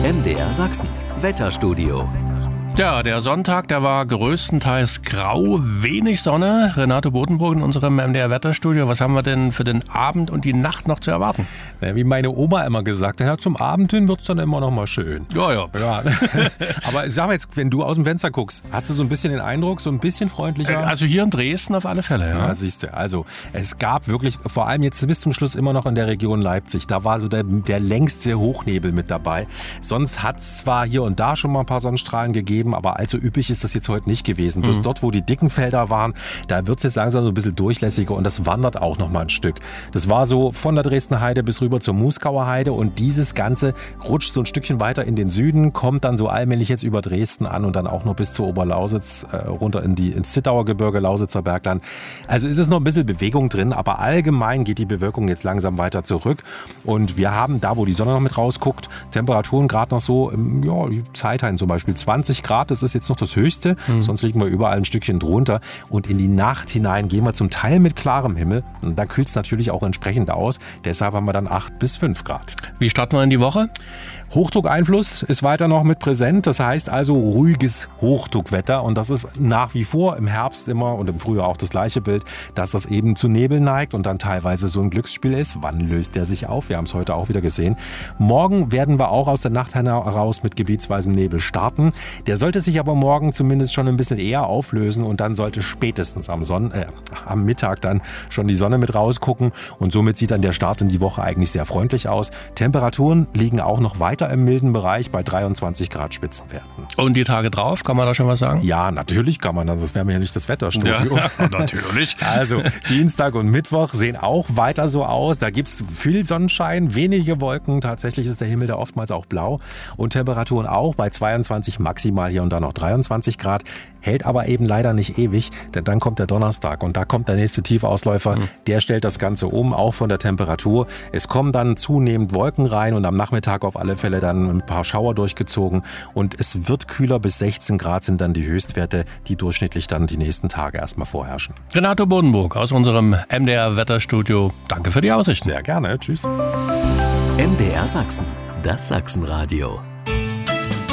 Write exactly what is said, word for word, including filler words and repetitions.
M D R Sachsen, Wetterstudio. Ja, der Sonntag, der war größtenteils grau, wenig Sonne. Renato Bodenburg in unserem M D R-Wetterstudio. Was haben wir denn für den Abend und die Nacht noch zu erwarten? Ja, wie meine Oma immer gesagt hat, ja, zum Abend hin wird es dann immer noch mal schön. Ja, ja. ja. Aber sag mal jetzt, wenn du aus dem Fenster guckst, hast du so ein bisschen den Eindruck, so ein bisschen freundlicher? Also hier in Dresden auf alle Fälle, ja. Ja, siehst du, also es gab wirklich, vor allem jetzt bis zum Schluss immer noch in der Region Leipzig, da war so der, der längste Hochnebel mit dabei. Sonst hat es zwar hier und da schon mal ein paar Sonnenstrahlen gegeben, aber allzu üppig ist das jetzt heute nicht gewesen. Bloß mhm. dort, wo die dicken Felder waren, da wird es jetzt langsam so ein bisschen durchlässiger und das wandert auch noch mal ein Stück. Das war so von der Dresdner Heide bis rüber zur Muskauer Heide und dieses Ganze rutscht so ein Stückchen weiter in den Süden, kommt dann so allmählich jetzt über Dresden an und dann auch noch bis zur Oberlausitz, äh, runter in die, ins Zittauer Gebirge, Lausitzer Bergland. Also ist es noch ein bisschen Bewegung drin, aber allgemein geht die Bewölkung jetzt langsam weiter zurück und wir haben da, wo die Sonne noch mit rausguckt, Temperaturen gerade noch so, ja, die Zeithain zum Beispiel zwanzig Grad, das ist jetzt noch das Höchste, mhm. sonst liegen wir überall ein Stückchen drunter und in die Nacht hinein gehen wir zum Teil mit klarem Himmel und da kühlt es natürlich auch entsprechend aus, deshalb haben wir dann acht bis fünf Grad. Wie starten wir in die Woche? Hochdruckeinfluss ist weiter noch mit präsent, das heißt also ruhiges Hochdruckwetter und das ist nach wie vor im Herbst immer und im Frühjahr auch das gleiche Bild, dass das eben zu Nebel neigt und dann teilweise so ein Glücksspiel ist. Wann löst der sich auf? Wir haben es heute auch wieder gesehen. Morgen werden wir auch aus der Nacht heraus mit gebietsweisem Nebel starten. Der sollte sich aber morgen zumindest schon ein bisschen eher auflösen und dann sollte spätestens am, Sonn- äh, am Mittag dann schon die Sonne mit rausgucken und somit sieht dann der Start in die Woche eigentlich sehr freundlich aus. Temperaturen liegen auch noch weiter im milden Bereich bei dreiundzwanzig Grad Spitzenwerten. Und die Tage drauf, kann man da schon was sagen? Ja, natürlich kann man, sonst wären wir ja nicht das Wetterstudio. Ja, natürlich. Also Dienstag und Mittwoch sehen auch weiter so aus. Da gibt es viel Sonnenschein, wenige Wolken. Tatsächlich ist der Himmel da oftmals auch blau. Und Temperaturen auch bei zweiundzwanzig, maximal hier und da noch dreiundzwanzig Grad. Hält aber eben leider nicht ewig, denn dann kommt der Donnerstag und da kommt der nächste Tiefausläufer. Mhm. Der stellt das Ganze um, auch von der Temperatur. Es kommen dann zunehmend Wolken rein und am Nachmittag auf alle Fälle dann ein paar Schauer durchgezogen. Und es wird kühler, bis sechzehn Grad sind dann die Höchstwerte, die durchschnittlich dann die nächsten Tage erstmal vorherrschen. Renato Bodenburg aus unserem M D R-Wetterstudio. Danke für die Aussichten. Sehr gerne. Tschüss. M D R Sachsen, das Sachsenradio.